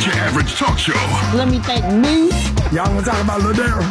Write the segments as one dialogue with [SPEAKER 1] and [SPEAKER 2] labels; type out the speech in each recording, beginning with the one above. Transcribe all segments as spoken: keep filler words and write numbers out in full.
[SPEAKER 1] Ain't Your Average Talk Show.
[SPEAKER 2] Let me thank me.
[SPEAKER 3] Y'all want to talk about Ladera?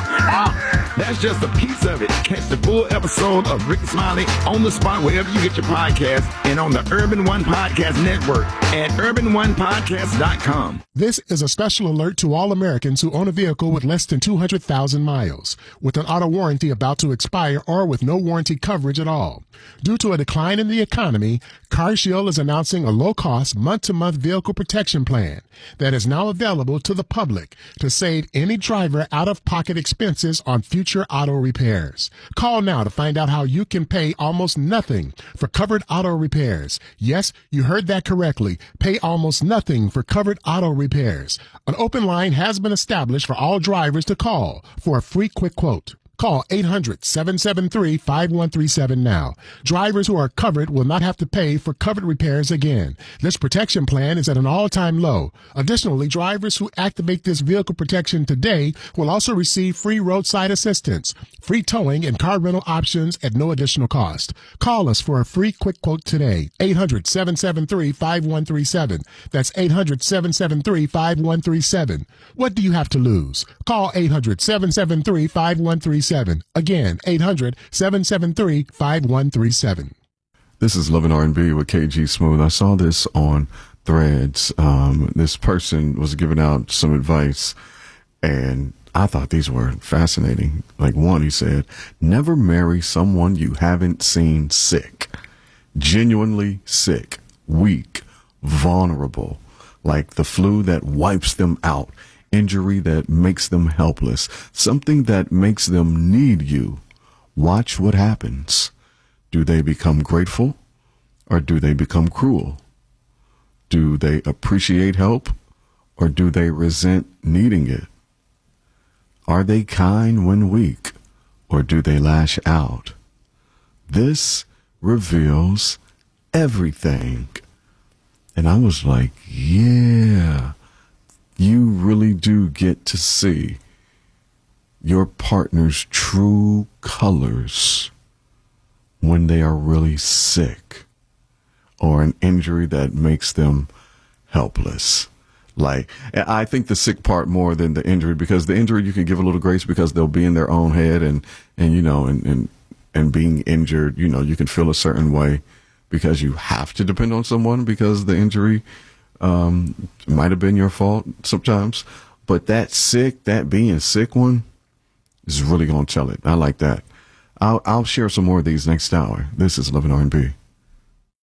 [SPEAKER 1] That's just a piece of it. Catch the full episode of Rick Smiley on the spot wherever you get your podcast and on the Urban One Podcast Network at urban one podcast dot com.
[SPEAKER 4] This is a special alert to all Americans who own a vehicle with less than two hundred thousand miles, with an auto warranty about to expire or with no warranty coverage at all. Due to a decline in the economy, CarShield is announcing a low-cost month-to-month vehicle protection plan that is now available to the public to save any driver out-of-pocket expenses on future auto repairs. Call now to find out how you can pay almost nothing for covered auto repairs. Yes, you heard that correctly. Pay almost nothing for covered auto repairs. An open line has been established for all drivers to call for a free quick quote. Call eight hundred, seven seven three, five one three seven now. Drivers who are covered will not have to pay for covered repairs again. This protection plan is at an all-time low. Additionally, drivers who activate this vehicle protection today will also receive free roadside assistance, free towing, and car rental options at no additional cost. Call us for a free quick quote today. eight hundred, seven seven three, five one three seven. That's eight hundred, seven seven three, five one three seven. What do you have to lose? Call eight hundred, seven seven three, five one three seven. Again, eight hundred, seven seven three, five one three seven.
[SPEAKER 5] This is Love and R and B with K G Smooth. I saw this on Threads. Um, this person was giving out some advice, and I thought these were fascinating. Like one, he said, never marry someone you haven't seen sick, genuinely sick, weak, vulnerable, like the flu that wipes them out. Injury that makes them helpless, something that makes them need you. Watch what happens. Do they become grateful or do they become cruel? Do they appreciate help or do they resent needing it? Are they kind when weak or do they lash out? This reveals everything. And I was like, yeah. You really do get to see your partner's true colors when they are really sick or an injury that makes them helpless. Like, I think the sick part more than the injury, because the injury you can give a little grace because they'll be in their own head and, and you know, and, and, and being injured, you know, you can feel a certain way because you have to depend on someone because the injury Um, might have been your fault sometimes, but that sick, that being sick one is really going to tell it. I like that. I'll, I'll share some more of these next hour. This is Love and R and B.